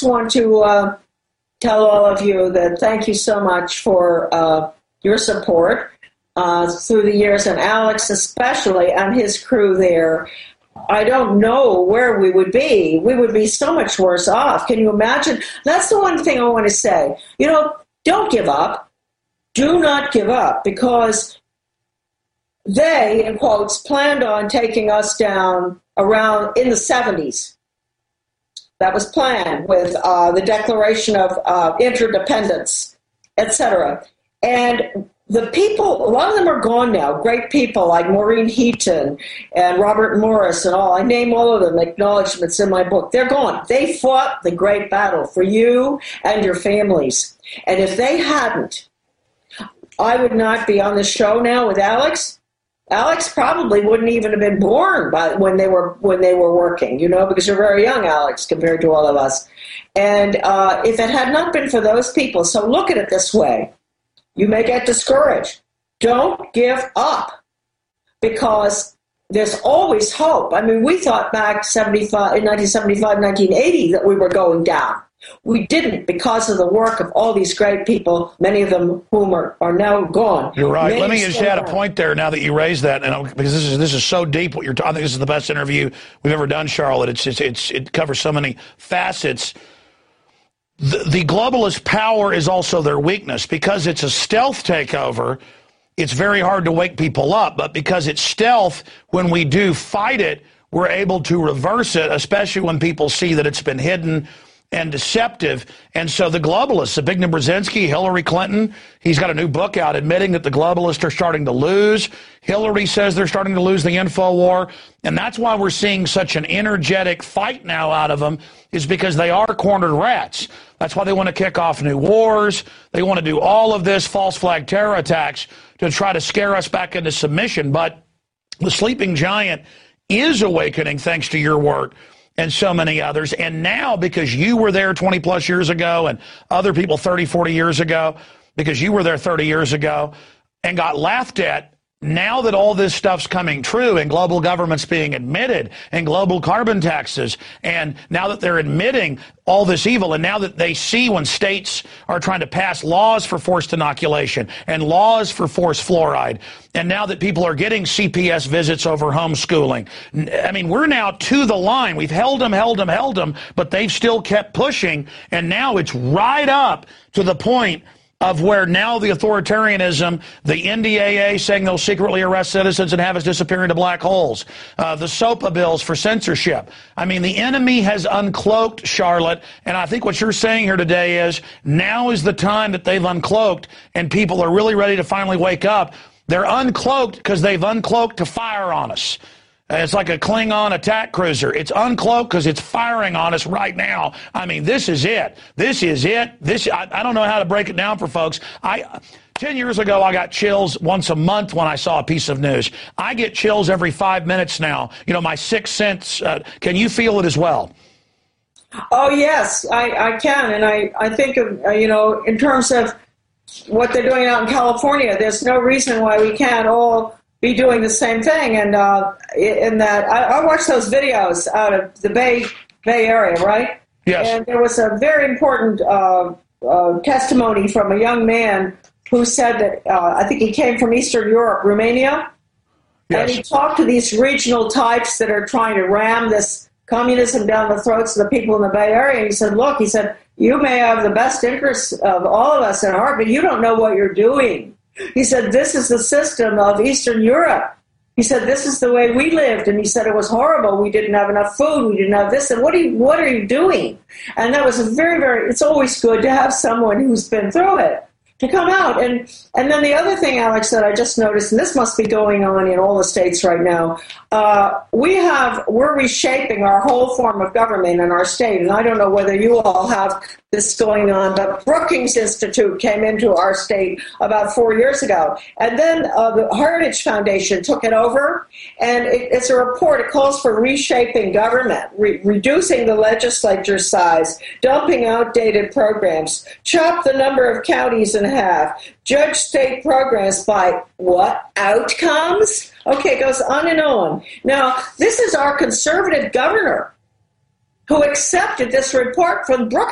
want to tell all of you that thank you so much for your support through the years, and Alex especially and his crew there. I don't know where we would be. We would be so much worse off. Can you imagine? That's the one thing I want to say. You know, don't give up. Do not give up, because they, in quotes, planned on taking us down around in the 70s. That was planned with the Declaration of Interdependence, etc. And the people, a lot of them are gone now, great people like Maureen Heaton and Robert Morris and all. I name all of them, acknowledgments in my book. They're gone. They fought the great battle for you and your families. And if they hadn't, I would not be on the show now with Alex. Alex probably wouldn't even have been born when they were working, you know, because you're very young, Alex, compared to all of us. And if it had not been for those people, so look at it this way. You may get discouraged. Don't give up, because there's always hope. I mean, we thought back in 1975, 1980 that we were going down. We didn't, because of the work of all these great people, many of them whom are now gone. You're right. Let me just add a point there now that you raised that, because this is so deep what you're talking. I think this is the best interview we've ever done, Charlotte. It covers so many facets. The globalist power is also their weakness. Because it's a stealth takeover, it's very hard to wake people up. But because it's stealth, when we do fight it, we're able to reverse it, especially when people see that it's been hidden and deceptive. And so the globalists, Zbigniew Brzezinski, Hillary Clinton, he's got a new book out admitting that the globalists are starting to lose. Hillary says they're starting to lose the info war. And that's why we're seeing such an energetic fight now out of them, is because they are cornered rats. That's why they want to kick off new wars. They want to do all of this false flag terror attacks to try to scare us back into submission. But the sleeping giant is awakening thanks to your work and so many others. And now, because you were there 20 plus years ago, and other people 30, 40 years ago, because you were there 30 years ago and got laughed at, now that all this stuff's coming true, and global government's being admitted, and global carbon taxes, and now that they're admitting all this evil, and now that they see when states are trying to pass laws for forced inoculation and laws for forced fluoride, and now that people are getting CPS visits over homeschooling, I mean, we're now to the line. We've held them, but they've still kept pushing, and now it's right up to the point of where now the authoritarianism, the NDAA saying they'll secretly arrest citizens and have us disappear into black holes, the SOPA bills for censorship. I mean, the enemy has uncloaked, Charlotte, and I think what you're saying here today is now is the time that they've uncloaked, and people are really ready to finally wake up. They're uncloaked because they've uncloaked to fire on us. It's like a Klingon attack cruiser. It's uncloaked because it's firing on us right now. I mean, this is it. This is it. I don't know how to break it down for folks. 10 years ago, I got chills once a month when I saw a piece of news. I get chills every 5 minutes now. You know, my sixth sense. Can you feel it as well? Oh, yes, I can. And I think of, you know, in terms of what they're doing out in California, there's no reason why we can't all be doing the same thing. And in that, I watched those videos out of the Bay Area, right? Yes. And there was a very important testimony from a young man who said that, I think he came from Eastern Europe, Romania. Yes. And he talked to these regional types that are trying to ram this communism down the throats of the people in the Bay Area. And he said, look, he said, you may have the best interests of all of us at heart, but you don't know what you're doing. He said, this is the system of Eastern Europe. He said, this is the way we lived. And he said, it was horrible. We didn't have enough food. We didn't have this. And what are you doing? And that was a very, very, it's always good to have someone who's been through it to come out. And then the other thing, Alex, that I just noticed, and this must be going on in all the states right now, we're reshaping our whole form of government in our state. And I don't know whether you all have this going on, but Brookings Institute came into our state about 4 years ago. And then the Heritage Foundation took it over, and it's a report. It calls for reshaping government, reducing the legislature size, dumping outdated programs, chop the number of counties in half, judge state programs by what? Outcomes? Okay, it goes on and on. Now, this is our conservative governor who accepted this report from Brookings.